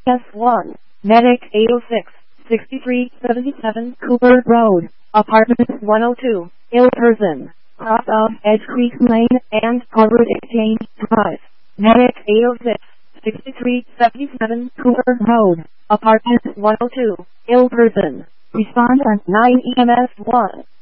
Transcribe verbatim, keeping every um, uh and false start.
S one, Medic eight oh six, sixty-three seventy-seven Cooper Road, Apartment one oh two, ill person, cross of Edge Creek Lane and Harvard Exchange Drive. Medic eight oh six, sixty-three seventy-seven Cooper Road, Apartment one oh two, ill person. Respond at nine E M S one.